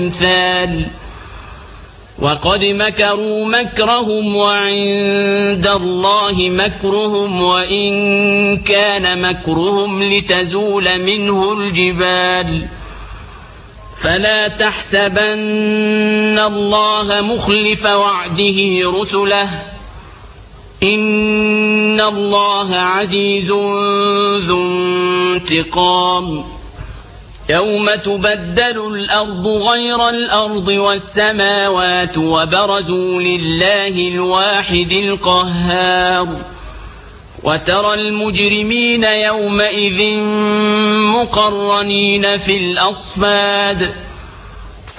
الأمثال وقد مكروا مكرهم وعند الله مكرهم وإن كان مكرهم لتزول منه الجبال فلا تحسبن الله مخلف وعده رسله إن الله عزيز ذو انتقام يوم تبدل الأرض غير الأرض والسماوات وبرزوا لله الواحد القهار وترى المجرمين يومئذ مقرنين في الأصفاد